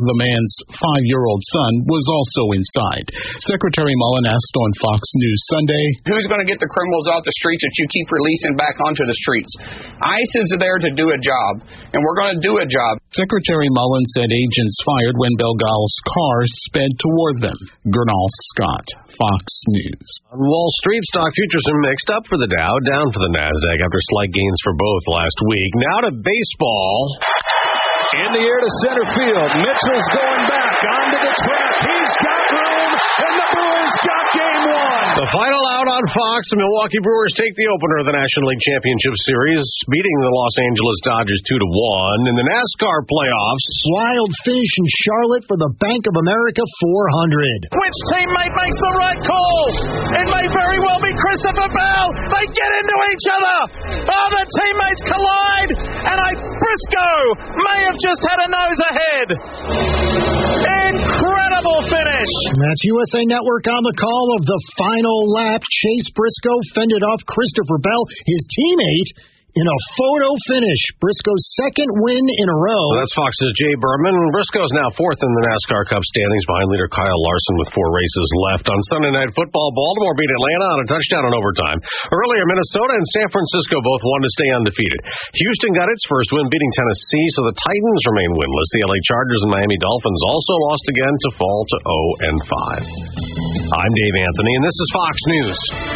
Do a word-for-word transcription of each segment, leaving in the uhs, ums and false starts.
The man's five-year-old son was also inside. Secretary Mullen asked on Fox News Sunday, "Who's going to get the criminals off the streets that you keep releasing back onto the streets? ICE is there to do a job, and we're going to do a job." Secretary Mullen said agents fired when Belgal's car sped toward them. Gernal Scott, Fox News. On Wall Street, stock futures are mixed up for the Dow, down for the NASDAQ after slight gains for both last week. Now to baseball. In the air to center field. Mitchell's going back onto the track. He's got room, and the Brewers got game one. The final out on Fox. The Milwaukee Brewers take the opener of the National League Championship Series, beating the Los Angeles Dodgers two to one. In the NASCAR playoffs, wild finish in Charlotte for the Bank of America four hundred. Which teammate makes the right call? It may very well be Christopher Bell. They get into each other. Oh, the teammates collide, and I Briscoe may have just had a nose ahead. Incredible finish. That's U S A Network on the call of the final lap. Chase Briscoe fended off Christopher Bell, his teammate, in a photo finish. Briscoe's second win in a row. Well, that's Fox's Jay Berman. Briscoe's now fourth in the NASCAR Cup standings behind leader Kyle Larson with four races left. On Sunday Night Football, Baltimore beat Atlanta on a touchdown in overtime. Earlier, Minnesota and San Francisco both won to stay undefeated. Houston got its first win beating Tennessee, so the Titans remain winless. The L A Chargers and Miami Dolphins also lost again to fall to oh and five. I'm Dave Anthony, and this is Fox News.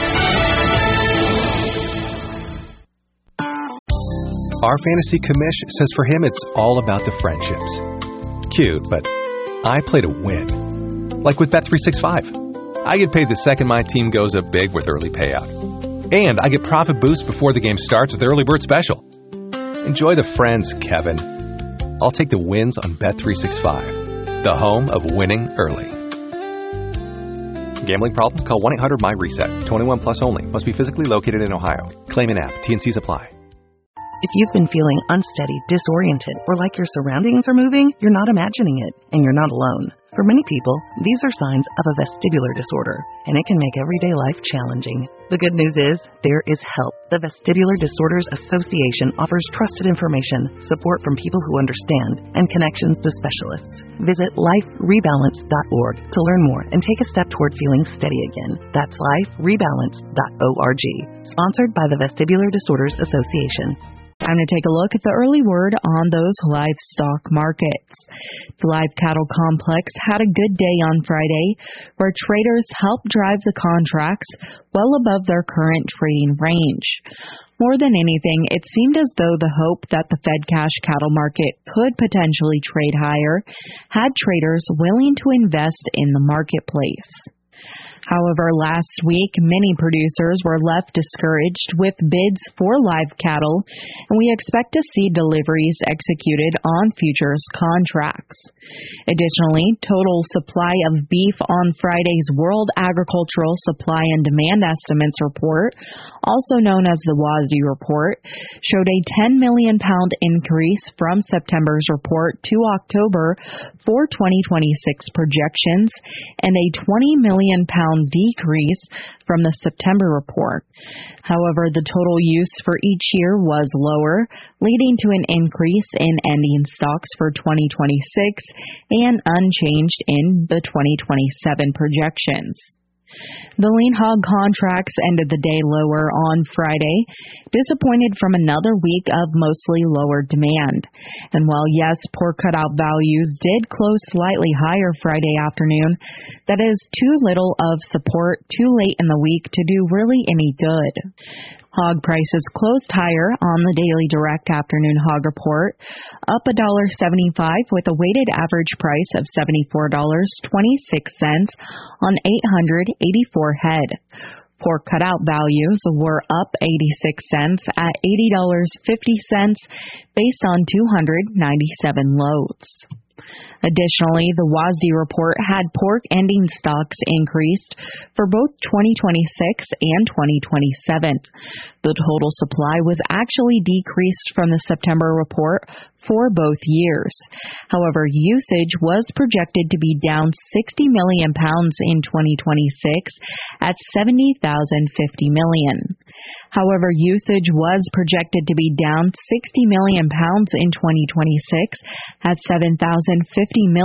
Our fantasy commish says for him it's all about the friendships. Cute, but I play to win. Like with Bet three sixty-five. I get paid the second my team goes up big with early payout. And I get profit boost before the game starts with early bird special. Enjoy the friends, Kevin. I'll take the wins on Bet three sixty-five, the home of winning early. Gambling problem? Call one eight hundred my reset. twenty-one plus only. Must be physically located in Ohio. Claim in app. T and C's apply. If you've been feeling unsteady, disoriented, or like your surroundings are moving, you're not imagining it, and you're not alone. For many people, these are signs of a vestibular disorder, and it can make everyday life challenging. The good news is, there is help. The Vestibular Disorders Association offers trusted information, support from people who understand, and connections to specialists. Visit life rebalance dot org to learn more and take a step toward feeling steady again. That's life rebalance dot org. Sponsored by the Vestibular Disorders Association. Time to take a look at the early word on those livestock markets. The live cattle complex had a good day on Friday, where traders helped drive the contracts well above their current trading range. More than anything, it seemed as though the hope that the Fed cash cattle market could potentially trade higher had traders willing to invest in the marketplace. However, last week, many producers were left discouraged with bids for live cattle, and we expect to see deliveries executed on futures contracts. Additionally, total supply of beef on Friday's World Agricultural Supply and Demand Estimates report, also known as the W A S D report, showed a ten million pound increase from September's report to October for twenty twenty-six projections, and a twenty million pound decrease from the September report. However, the total use for each year was lower, leading to an increase in ending stocks for twenty twenty-six and unchanged in the twenty twenty-seven projections. The lean hog contracts ended the day lower on Friday, disappointed from another week of mostly lower demand. And while, yes, pork cutout values did close slightly higher Friday afternoon, that is too little of support too late in the week to do really any good. Hog prices closed higher on the Daily Direct Afternoon Hog Report, up one dollar seventy-five with a weighted average price of seventy-four dollars and twenty-six cents on eight hundred eighty-four head. Pork cutout values were up eighty-six cents at eighty dollars and fifty cents based on two hundred ninety-seven loads. Additionally, the W A S D report had pork ending stocks increased for both twenty twenty-six and twenty twenty-seven. The total supply was actually decreased from the September report for both years. However, usage was projected to be down sixty million pounds in twenty twenty-six at seventy thousand fifty million. However, usage was projected to be down sixty million pounds in twenty twenty-six at seven thousand fifty million.